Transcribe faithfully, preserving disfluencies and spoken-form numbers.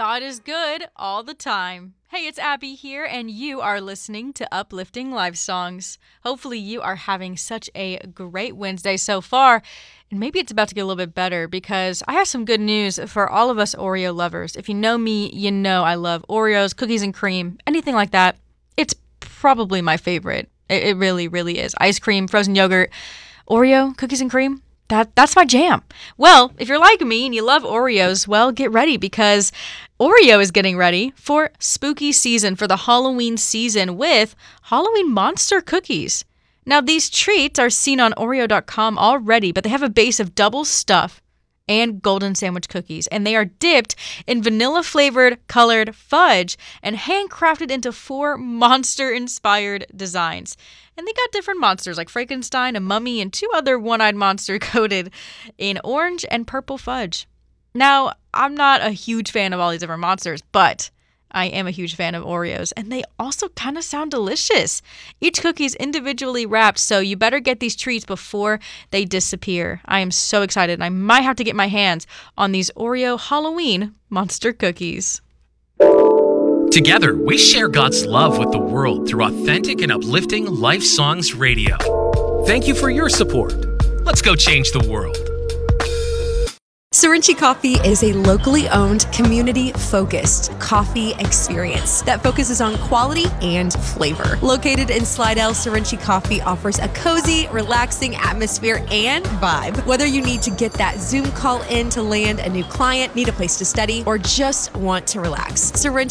God is good all the time. Hey, it's Abby here, and you are listening to Uplifting Life Songs. Hopefully you are having such a great Wednesday so far, and maybe it's about to get a little bit better because I have some good news for all of us Oreo lovers. If you know me, you know I love Oreos, cookies and cream, anything like that. It's probably my favorite. It, it really, really is. Ice cream, frozen yogurt, Oreo, cookies and cream. That that's my jam. Well, if you're like me and you love Oreos, well, get ready because Oreo is getting ready for spooky season, for the Halloween season with Halloween monster cookies. Now, these treats are seen on Oreo dot com already, but they have a base of double stuff and golden sandwich cookies, and they are dipped in vanilla-flavored colored fudge and handcrafted into four monster-inspired designs. And they got different monsters like Frankenstein, a mummy, and two other one-eyed monsters coated in orange and purple fudge. Now, I'm not a huge fan of all these different monsters, but I am a huge fan of Oreos, and they also kind of sound delicious. Each cookie is individually wrapped, so you better get these treats before they disappear. I am so excited, and I might have to get my hands on these Oreo Halloween monster cookies. Together, we share God's love with the world through authentic and uplifting Life Songs Radio. Thank you for your support. Let's go change the world. Sorinchi Coffee is a locally owned, community-focused coffee experience that focuses on quality and flavor. Located in Slidell, Sorinchi Coffee offers a cozy, relaxing atmosphere and vibe. Whether you need to get that Zoom call in to land a new client, need a place to study, or just want to relax, Sorinchi